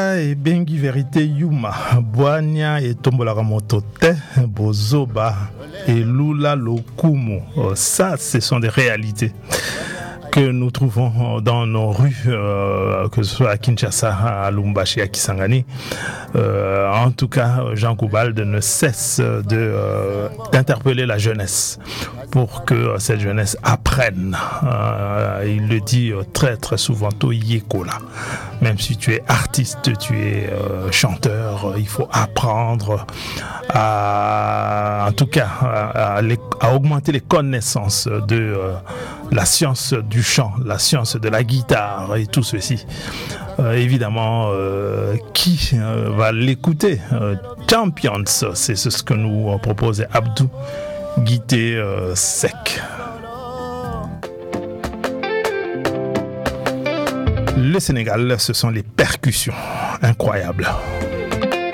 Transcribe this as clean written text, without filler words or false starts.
Kaka et Bengi Vérité Yuma, Boania et Tombola Motote, Bozoba et Lula Lokumu. Ça, ce sont des réalités que nous trouvons dans nos rues, que ce soit à Kinshasa, à Lubumbashi, à Kisangani. En tout cas, Jean Koubalde ne cesse d'interpeller la jeunesse pour que cette jeunesse apprenne. Il le dit très très souvent, Toyekola. Même si tu es artiste, tu es chanteur, il faut apprendre en tout cas, à augmenter les connaissances de la science du chant, la science de la guitare et tout ceci. Évidemment, qui va l'écouter? Champions, c'est ce que nous propose Abdou Guité Sec. Le Sénégal, ce sont les percussions incroyables.